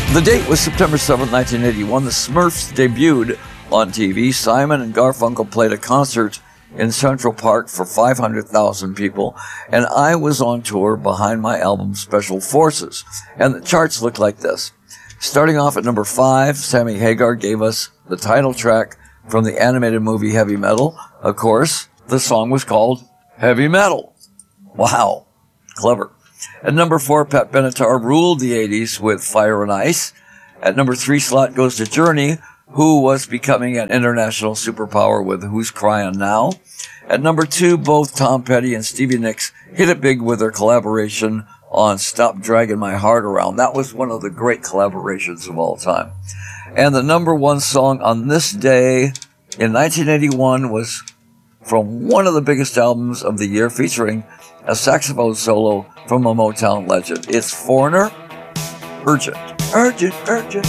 The date was September 7, 1981. The Smurfs debuted on TV. Simon and Garfunkel played a concert in Central Park for 500,000 people, and I was on tour behind my album Special Forces. And the charts looked like this. Starting off at number 5, Sammy Hagar gave us the title track from the animated movie Heavy Metal. Of course, the song was called Heavy Metal. Wow, clever. At number 4, Pat Benatar ruled the 80s with Fire and Ice. At number 3 slot goes to Journey, who was becoming an international superpower with Who's Crying Now. At number 2, both Tom Petty and Stevie Nicks hit it big with their collaboration on Stop Dragging My Heart Around. That was one of the great collaborations of all time. And the number 1 song on this day in 1981 was from one of the biggest albums of the year, featuring a saxophone solo from a Motown legend. It's Foreigner, Urgent. Urgent, urgent.